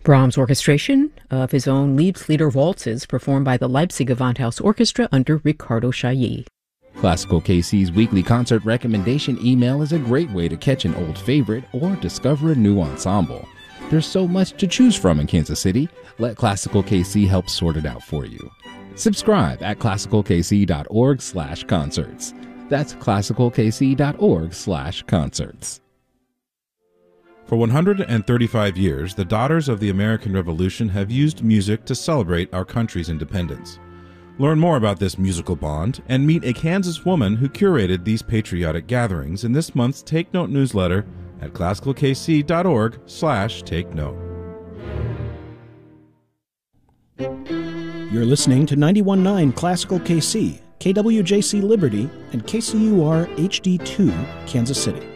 Brahms' orchestration of his own Liebeslieder waltzes performed by the Leipzig Gewandhaus Orchestra under Riccardo Chailly. Classical KC's weekly concert recommendation email is a great way to catch an old favorite or discover a new ensemble. There's so much to choose from in Kansas City. Let Classical KC help sort it out for you. Subscribe at classicalkc.org/concerts. That's classicalkc.org/concerts. For 135 years, the Daughters of the American Revolution have used music to celebrate our country's independence. Learn more about this musical bond and meet a Kansas woman who curated these patriotic gatherings in this month's Take Note newsletter at classicalkc.org/takenote. You're listening to 91.9 Classical KC, KWJC Liberty, and KCUR HD2, Kansas City.